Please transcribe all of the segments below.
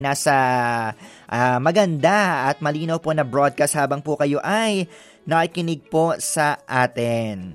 nasa maganda at malinaw po na broadcast habang po kayo ay nakikinig po sa atin.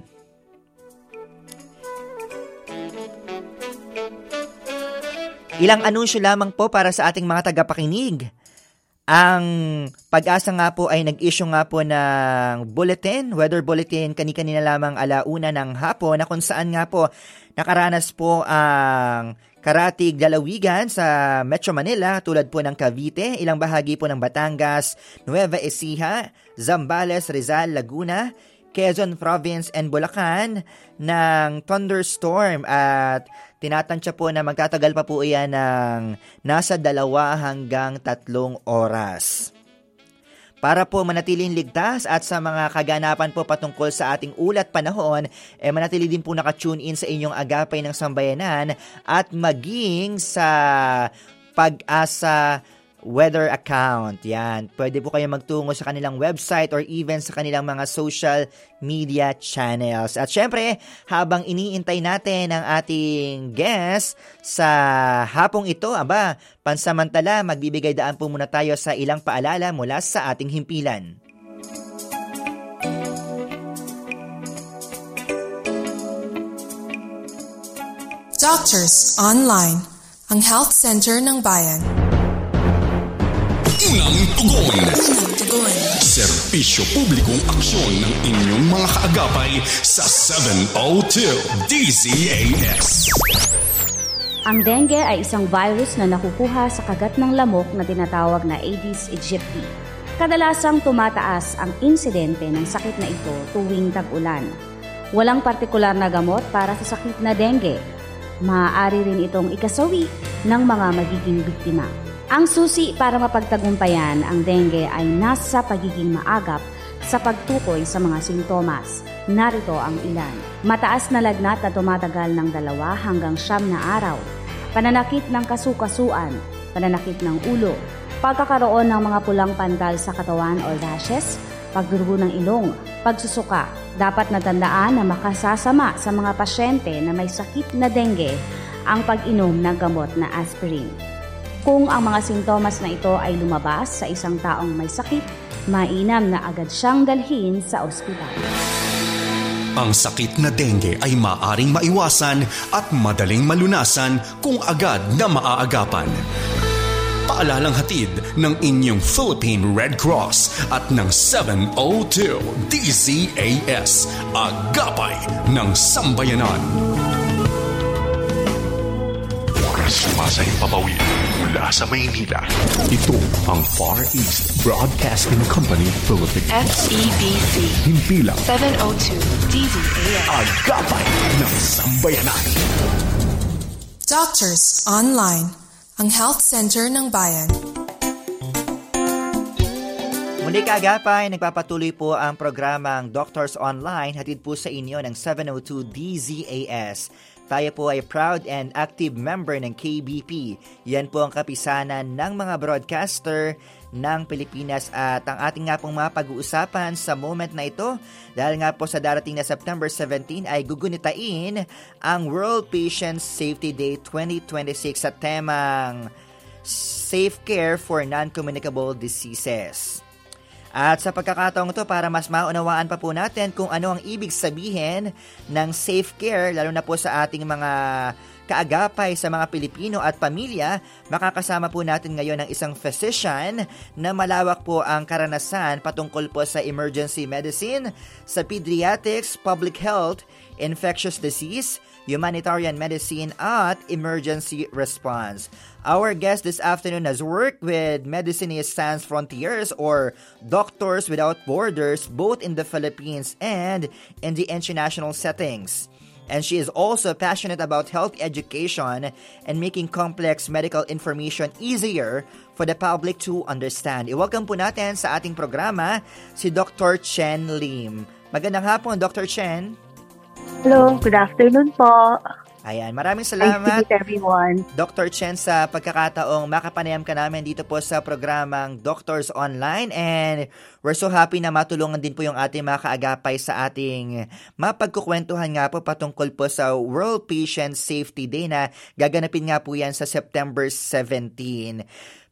Ilang anunsyo lamang po para sa ating mga tagapakinig. Ang Pag-asa nga po ay nag-issue nga po ng bulletin, weather bulletin, kani-kanina lamang 1:00 ng hapon na kung saan nga po nakaranas po ang karatig lalawigan sa Metro Manila tulad po ng Cavite, ilang bahagi po ng Batangas, Nueva Ecija, Zambales, Rizal, Laguna, Quezon Province and Bulacan ng thunderstorm at tinatansya po na magtatagal pa po iyan ng nasa 2 hanggang 3 oras. Para po manatiling ligtas at sa mga kaganapan po patungkol sa ating ulat panahon, manatili din po nakatune in sa inyong agapay ng sambayanan at maging sa Pag-asa weather account. Yan. Pwede po kayo magtungo sa kanilang website or even sa kanilang mga social media channels. At syempre, habang iniintay natin ang ating guest sa hapong ito, pansamantala, magbibigay daan po muna tayo sa ilang paalala mula sa ating himpilan. Doctors Online, ang health center ng bayan. Unang tugon. Serbisyo publikong aksyon ng inyong mga kaagapay sa 702 DZAS. Ang dengue ay isang virus na nakukuha sa kagat ng lamok na tinatawag na Aedes aegypti. Kadalasang tumataas ang insidente ng sakit na ito tuwing tag-ulan. Walang partikular na gamot para sa sakit na dengue. Maaari rin itong ikasawi ng mga magiging biktima. Ang susi para mapagtagumpayan ang dengue ay nasa pagiging maagap sa pagtukoy sa mga sintomas. Narito ang ilan. Mataas na lagnat na tumatagal ng 2 hanggang 9 na araw. Pananakit ng kasukasuan, pananakit ng ulo, pagkakaroon ng mga pulang pantal sa katawan o rashes, pagdurugo ng ilong, pagsusuka. Dapat natandaan na makasasama sa mga pasyente na may sakit na dengue ang pag-inom ng gamot na aspirin. Kung ang mga sintomas na ito ay lumabas sa isang taong may sakit, mainam na agad siyang dalhin sa ospital. Ang sakit na dengue ay maaaring maiwasan at madaling malunasan kung agad na maaagapan. Paalalang hatid ng inyong Philippine Red Cross at ng 702 DZAS, Agapay ng Sambayanan. Sumasayang papawid mula sa Maynila. Ito ang Far East Broadcasting Company Philippines. FEBC. Himpilang 702 DZAS. Agapay ng Sambayanan. Doctors Online, ang health center ng bayan. Muli kaagapay, nagpapatuloy po ang programang Doctors Online, hatid po sa inyo ng 702 DZAS. Tayo po ay proud and active member ng KBP. Yan po ang kapisanan ng mga broadcaster ng Pilipinas at ang ating nga pong mga pag-uusapan sa moment na ito dahil nga po sa darating na September 17 ay gugunitain ang World Patient Safety Day 2026 sa temang Safe Care for Non-Communicable Diseases. At sa pagkakataong ito, para mas maunawaan pa po natin kung ano ang ibig sabihin ng safe care, lalo na po sa ating mga kaagapay sa mga Pilipino at pamilya, makakasama po natin ngayon ng isang physician na malawak po ang karanasan patungkol po sa emergency medicine, sa pediatrics, public health, infectious disease, humanitarian medicine, at emergency response. Our guest this afternoon has worked with Medicines Sans Frontiers or Doctors Without Borders both in the Philippines and in the international settings. And she is also passionate about health education and making complex medical information easier for the public to understand. I-welcome po natin sa ating programa si Dr. Chen Lim. Magandang hapon, Dr. Chen. Hello, good afternoon po. Ayan, maraming salamat, nice to meet everyone. Dr. Chen, sa pagkakataong makapanayam ka namin dito po sa programang Doctors Online, and we're so happy na matulungan din po yung ating mga kaagapay sa ating mapagkukwentuhan nga po patungkol po sa World Patient Safety Day na gaganapin nga po yan sa September 17.